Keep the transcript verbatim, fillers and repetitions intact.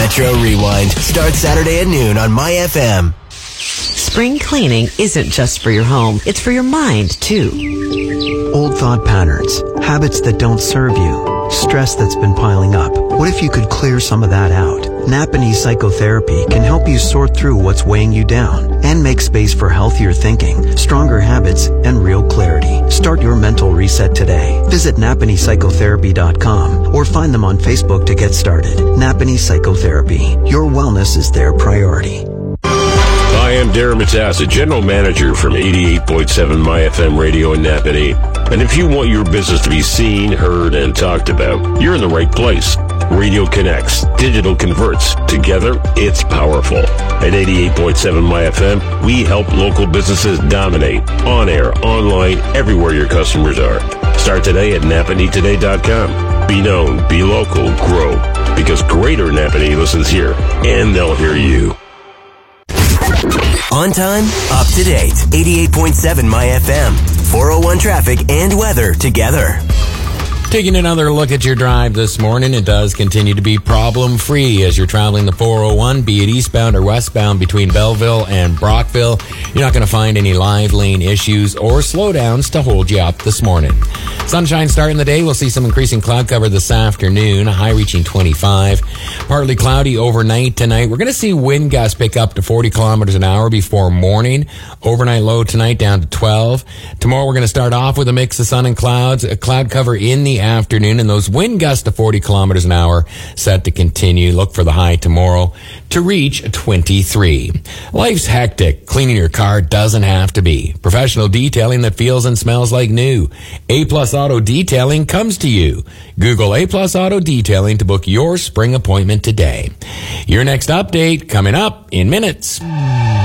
Retro Rewind starts Saturday at noon on My F M. Spring cleaning isn't just for your home, it's for your mind, too. Old thought patterns, habits that don't serve you, stress that's been piling up. What if you could clear some of that out? Napanee Psychotherapy can help you sort through what's weighing you down and make space for healthier thinking, stronger habits, and real clarity. Start your mental reset today. Visit napanee psychotherapy dot com or find them on Facebook to get started. Napanee Psychotherapy. Your wellness is their priority. Hi, I'm Darren Matassa, General Manager from eighty-eight point seven My F M Radio in Napanee. And if you want your business to be seen, heard, and talked about, you're in the right place. Radio connects, digital converts. Together, it's powerful. At eighty-eight point seven My F M, we help local businesses dominate. On air, online, everywhere your customers are. Start today at napanee today dot com. Be known, be local, grow. Because Greater Napanee listens here, and they'll hear you. On time, up to date. eighty-eight point seven My F M. four oh one traffic and weather together. Taking another look at your drive this morning, it does continue to be problem-free as you're traveling the four oh one, be it eastbound or westbound between Belleville and Brockville. You're not going to find any live lane issues or slowdowns to hold you up this morning. Sunshine starting the day. We'll see some increasing cloud cover this afternoon, a high reaching twenty-five. Partly cloudy overnight tonight. We're going to see wind gusts pick up to forty kilometers an hour before morning. Overnight low tonight down to twelve. Tomorrow we're going to start off with a mix of sun and clouds, a cloud cover in the afternoon, and those wind gusts to forty kilometers an hour set to continue. Look for the high tomorrow to reach twenty-three. Life's hectic. Cleaning your car doesn't have to be. Professional detailing that feels and smells like new. A-Plus Auto Detailing comes to you. Google A-Plus Auto Detailing to book your spring appointment today. Your next update coming up in minutes.